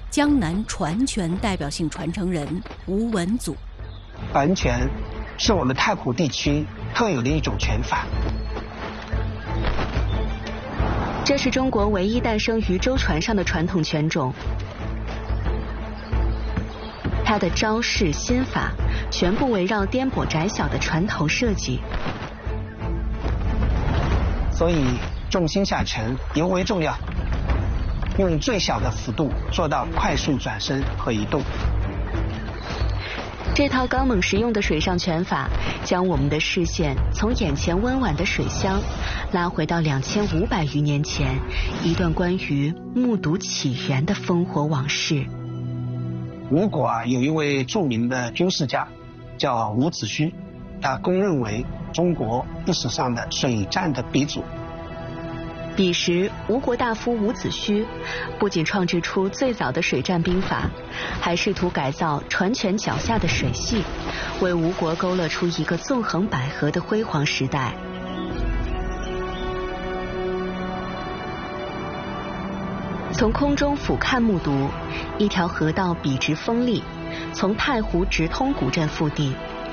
江南传拳代表性传承人吴文祖。 白拳是我们太湖地区特有的一种拳法。 这是中国唯一诞生于舟船上的传统拳种，它的招式心法全部围绕颠簸窄小的船头设计， 所以重心下沉尤为重要，用最小的幅度做到快速转身和移动。 这套刚猛实用的水上拳法，将我们的视线从眼前温婉的水乡拉回到2500余年前一段关于木渎起源的烽火往事。 吴国有一位著名的军事家叫伍子胥，他公认为中国历史上的水战的鼻祖。 彼时，吴国大夫伍子胥不仅创制出最早的水战兵法，还试图改造船拳脚下的水系，为吴国勾勒出一个纵横捭阖的辉煌时代。从空中俯瞰木渎，一条河道笔直锋利，从太湖直通古镇腹地。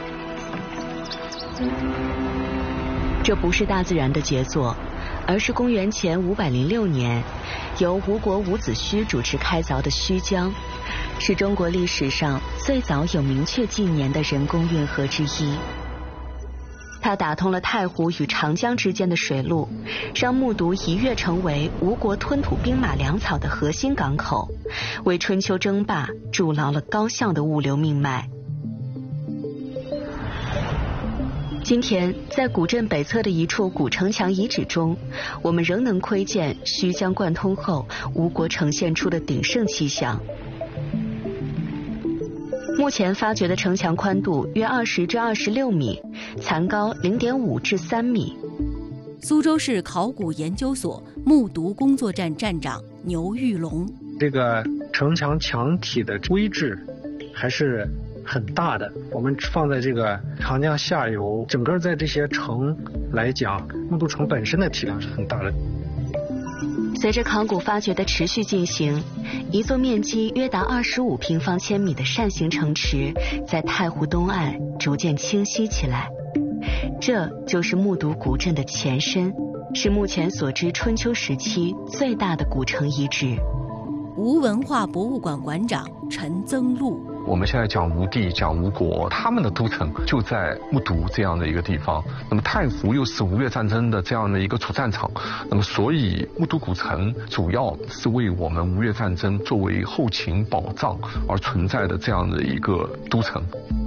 这不是大自然的杰作，而是公元前506年由吴国伍子胥主持开凿的胥江，是中国历史上最早有明确纪年的人工运河之一。它打通了太湖与长江之间的水路，让木渎一跃成为吴国吞吐兵马粮草的核心港口，为春秋争霸筑牢了高效的物流命脉。今天，在古镇北侧的一处古城墙遗址中，我们仍能窥见胥江贯通后吴国呈现出的鼎盛气象。目前发掘的城墙宽度约20至26米，残高0.5至3米。 苏州市考古研究所木渎工作站站长牛玉龙： 这个城墙墙体的规制还是很大的，我们放在这个长江下游，整个在这些城来讲，木渎城本身的体量是很大的。 随着考古发掘的持续进行，一座面积约达25平方千米的扇形城池在太湖东岸逐渐清晰起来。这就是木渎古镇的前身，是目前所知春秋时期最大的古城遗址。 吴文化博物馆馆长陈增禄： 我们现在讲吴地，讲吴国，他们的都城就在木渎这样的一个地方。那么太湖又是吴越战争的这样的一个主战场，那么所以木渎古城主要是为我们吴越战争作为后勤保障而存在的这样的一个都城。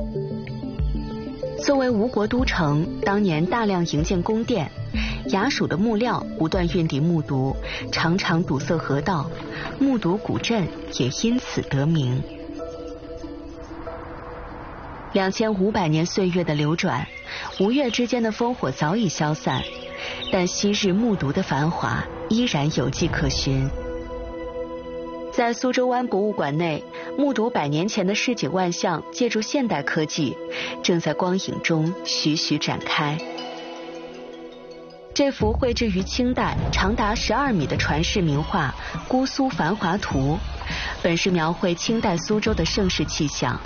作为吴国都城，当年大量营建宫殿，衙署的木料不断运抵木渎，常常堵塞河道，木渎古镇也因此得名。2500年岁月的流转，吴越之间的烽火早已消散，但昔日木渎的繁华依然有迹可循。在苏州湾博物馆内，木渎100年前的市井万象借助现代科技，正在光影中徐徐展开。这幅绘制于清代、长达12米的传世名画《姑苏繁华图》，本是描绘清代苏州的盛世气象。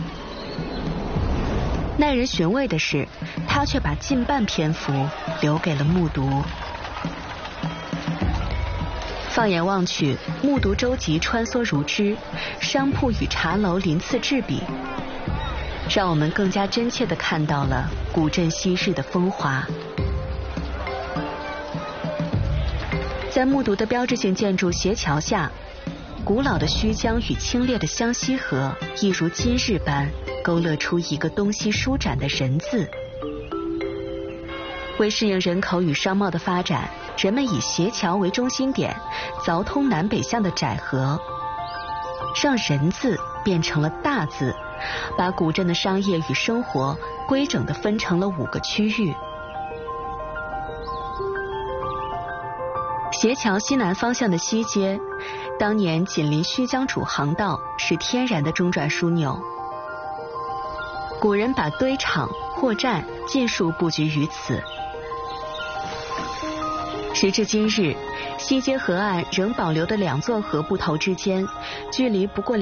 耐人寻味的是，他却把近半篇幅留给了木渎。放眼望去，木渎舟楫穿梭如织，商铺与茶楼鳞次栉比，让我们更加真切地看到了古镇昔日的风华。在木渎的标志性建筑斜桥下，古老的胥江与清冽的湘西河一如今日般勾勒出一个东西舒展的人字。为适应人口与商贸的发展，人们以斜桥为中心点，凿通南北向的窄河，让人字变成了大字，把古镇的商业与生活规整地分成了5个区域。斜桥西南方向的西街，当年紧邻胥江主航道，是天然的中转枢纽。古人把堆场、货站尽数布局于此。时至今日，西街河岸仍保留的2座河埠头之间，距离不过